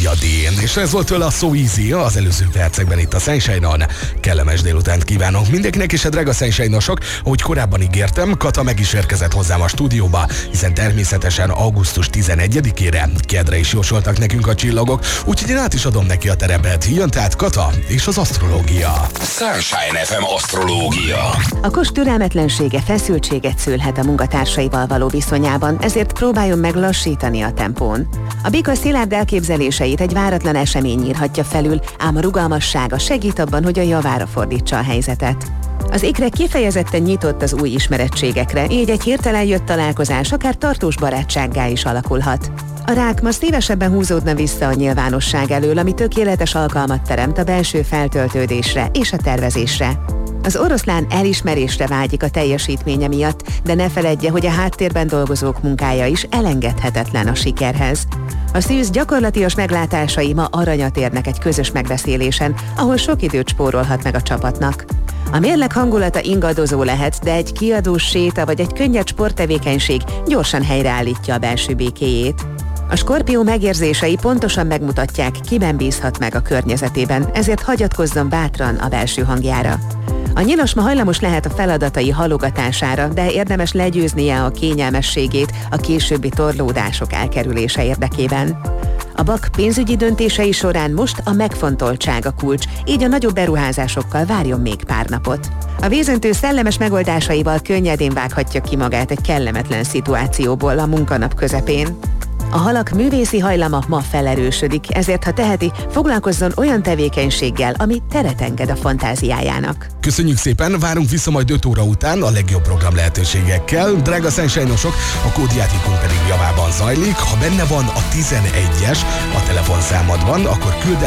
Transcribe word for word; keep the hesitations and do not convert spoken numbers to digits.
Jadi, és ez volt tőle a So Easy az előző percekben itt a Sunshine-on. Kellemes délutánt kívánok mindenkinek, és a drága Sunshine-osok, ahogy korábban ígértem, Kata meg is érkezett hozzám a stúdióba, hiszen természetesen augusztus tizenegyedikére kedre is jósoltak nekünk a csillagok, úgyhogy én át is adom neki a terepet. Jön tehát Kata és az asztrológia. Sunshine ef em asztrológia. A kos türelmetlensége feszültséget szülhet a munkatársaival való viszonyában, ezért próbáljon meg lassítani a tempón. A bika szilárd elképzeléseit egy váratlan esemény írhatja felül, ám a rugalmassága segít abban, hogy a javára fordítsa a helyzetet. Az ikre kifejezetten nyitott az új ismerettségekre, így egy hirtelen jött találkozás akár tartós barátsággá is alakulhat. A rák ma szívesebben húzódna vissza a nyilvánosság elől, ami tökéletes alkalmat teremt a belső feltöltődésre és a tervezésre. Az oroszlán elismerésre vágyik a teljesítménye miatt, de ne feledje, hogy a háttérben dolgozók munkája is elengedhetetlen a sikerhez. A szűz gyakorlatias meglátásai ma aranyat érnek egy közös megbeszélésen, ahol sok időt spórolhat meg a csapatnak. A mérleg hangulata ingadozó lehet, de egy kiadós séta vagy egy könnyed sporttevékenység gyorsan helyreállítja a belső békéjét. A Skorpió megérzései pontosan megmutatják, kiben bízhat meg a környezetében, ezért hagyatkozzon bátran a belső hangjára. A nyilas ma hajlamos lehet a feladatai halogatására, de érdemes legyőznie a kényelmességét a későbbi torlódások elkerülése érdekében. A bak pénzügyi döntései során most a megfontoltság a kulcs, így a nagyobb beruházásokkal várjon még pár napot. A vézentő szellemes megoldásaival könnyedén vághatja ki magát egy kellemetlen szituációból a munkanap közepén. A halak művészi hajlama ma felerősödik, ezért ha teheti, foglalkozzon olyan tevékenységgel, ami teret enged a fantáziájának. Köszönjük szépen, várunk vissza majd öt óra után a legjobb program lehetőségekkel. Drága Sunshine-osok, a kódjátékunk pedig javában zajlik. Ha benne van a tizenegyes a telefonszámadban, akkor küld